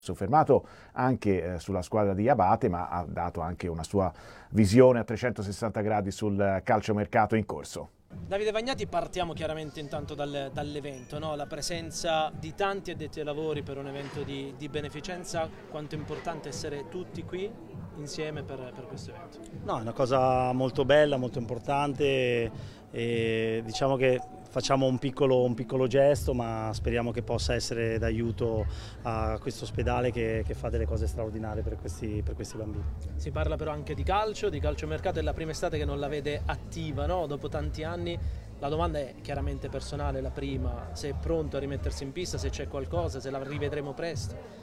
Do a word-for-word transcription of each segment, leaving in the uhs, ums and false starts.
soffermato anche eh, sulla squadra di Abate, ma ha dato anche una sua visione a trecentosessanta gradi sul calciomercato in corso. Davide Vagnati, partiamo chiaramente intanto dal, dall'evento, no? La presenza di tanti addetti ai lavori per un evento di, di beneficenza, quanto è importante essere tutti qui insieme per, per questo evento? No, è una cosa molto bella, molto importante, e diciamo che facciamo un piccolo, un piccolo gesto, ma speriamo che possa essere d'aiuto a questo ospedale che, che fa delle cose straordinarie per questi, per questi bambini. Si parla però anche di calcio, di calciomercato, è la prima estate che non la vede attiva, no? Dopo tanti anni. La domanda è chiaramente personale, la prima, se è pronto a rimettersi in pista, se c'è qualcosa, se la rivedremo presto.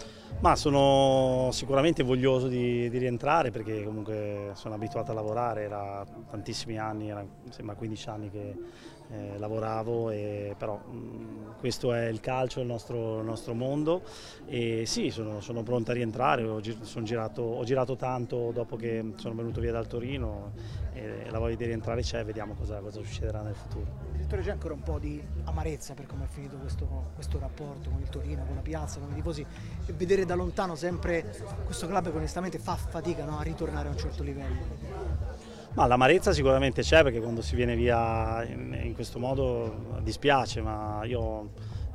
Ma sono sicuramente voglioso di, di rientrare, perché comunque sono abituato a lavorare, era tantissimi anni, era sembra quindici anni che eh, lavoravo, e però mh, questo è il calcio, il nostro, il nostro mondo, e sì, sono, sono pronto a rientrare. Ho, sono girato, ho girato tanto dopo che sono venuto via dal Torino, e la voglia di rientrare c'è, vediamo cosa, cosa succederà nel futuro. Direttore, c'è ancora un po' di amarezza per come è finito questo, questo rapporto con il Torino, con la piazza, con i tifosi, e vedere da lontano sempre questo club che onestamente fa fatica, no, a ritornare a un certo livello. Ma l'amarezza sicuramente c'è, perché quando si viene via in, in questo modo dispiace, ma io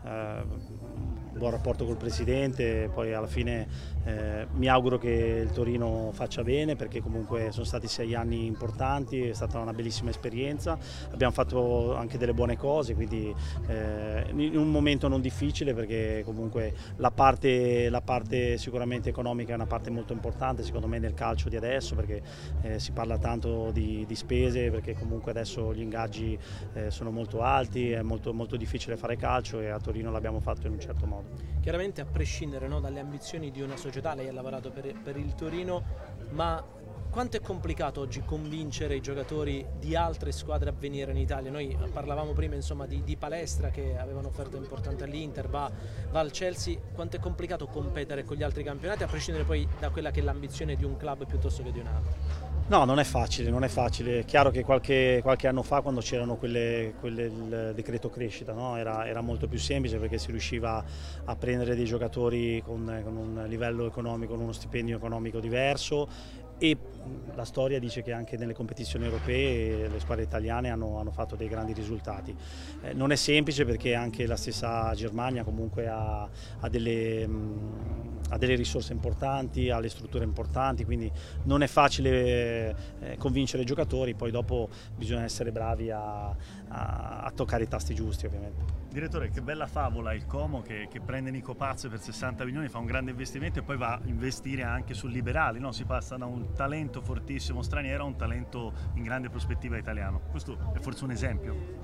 eh, un buon rapporto col presidente, poi alla fine eh, mi auguro che il Torino faccia bene, perché comunque sono stati sei anni importanti, è stata una bellissima esperienza, abbiamo fatto anche delle buone cose, quindi eh, in un momento non difficile, perché comunque la parte, la parte sicuramente economica è una parte molto importante secondo me nel calcio di adesso, perché eh, si parla tanto di, di spese, perché comunque adesso gli ingaggi eh, sono molto alti, è molto, molto difficile fare calcio, e a Torino l'abbiamo fatto in un certo modo. Chiaramente, a prescindere, no, dalle ambizioni di una società, lei ha lavorato per, per il Torino, ma quanto è complicato oggi convincere i giocatori di altre squadre a venire in Italia? Noi parlavamo prima, insomma, di, di Palestra, che aveva un'offerta importante all'Inter, va, va al Chelsea. Quanto è complicato competere con gli altri campionati, a prescindere poi da quella che è l'ambizione di un club piuttosto che di un altro? No, non è facile, non è facile. È chiaro che qualche, qualche anno fa, quando c'erano quelle, quelle, il decreto crescita, no? era, era molto più semplice, perché si riusciva a prendere dei giocatori con, con un livello economico, con uno stipendio economico diverso, e la storia dice che anche nelle competizioni europee le squadre italiane hanno, hanno fatto dei grandi risultati. Eh, non è semplice, perché anche la stessa Germania comunque ha, ha delle... Mh, ha delle risorse importanti, ha le strutture importanti, quindi non è facile eh, convincere i giocatori, poi dopo bisogna essere bravi a, a, a toccare i tasti giusti, ovviamente. Direttore, che bella favola il Como che, che prende Nico Paz per sessanta milioni, fa un grande investimento e poi va a investire anche sul Liberali, no? Si passa da un talento fortissimo straniero a un talento in grande prospettiva italiano. Questo è forse un esempio?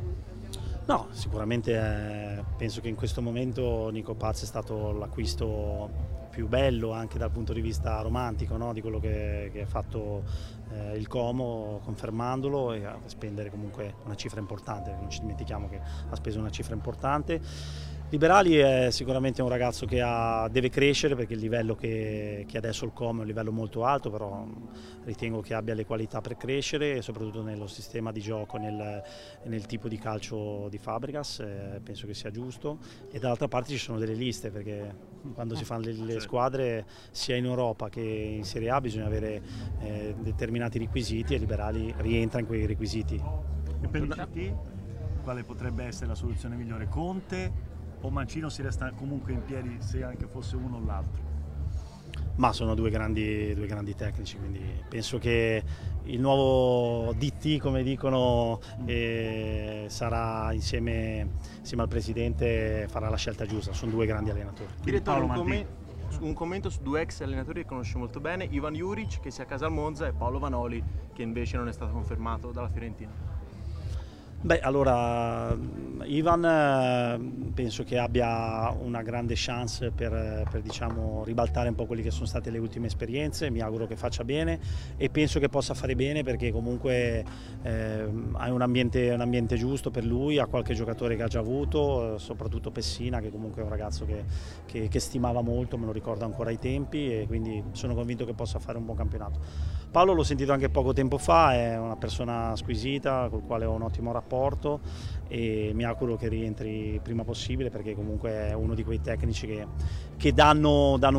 No, sicuramente eh, penso che in questo momento Nico Paz è stato l'acquisto più bello anche dal punto di vista romantico, no? Di quello che, che ha fatto eh, il Como, confermandolo, e a spendere comunque una cifra importante, non ci dimentichiamo che ha speso una cifra importante. Liberali è sicuramente un ragazzo che ha, deve crescere, perché il livello che, che adesso il Como è un livello molto alto, però ritengo che abbia le qualità per crescere, e soprattutto nello sistema di gioco, nel, nel tipo di calcio di Fabregas, eh, penso che sia giusto. E dall'altra parte ci sono delle liste, perché quando si fanno le, le squadre sia in Europa che in Serie A bisogna avere eh, determinati requisiti, e Liberali rientra in quei requisiti. E per il C T quale potrebbe essere la soluzione migliore? Conte o Mancino si resta comunque in piedi, se anche fosse uno o l'altro? Ma sono due grandi, due grandi tecnici, quindi penso che il nuovo D T, come dicono, eh, sarà insieme, insieme al presidente, farà la scelta giusta. Sono due grandi allenatori. Direttore, un, commen un commento su due ex allenatori che conosce molto bene: Ivan Juric, che si è a casa al Monza, e Paolo Vanoli, che invece non è stato confermato dalla Fiorentina. Beh, allora Ivan penso che abbia una grande chance per, per diciamo, ribaltare un po' quelle che sono state le ultime esperienze. Mi auguro che faccia bene, e penso che possa fare bene, perché comunque eh, ha un ambiente, un ambiente giusto per lui, ha qualche giocatore che ha già avuto, soprattutto Pessina, che comunque è un ragazzo che, che, che stimava molto, me lo ricordo ancora ai tempi, e quindi sono convinto che possa fare un buon campionato. Paolo l'ho sentito anche poco tempo fa, è una persona squisita, col quale ho un ottimo rapporto, rapporto e mi auguro che rientri il prima possibile, perché comunque è uno di quei tecnici che, che danno, danno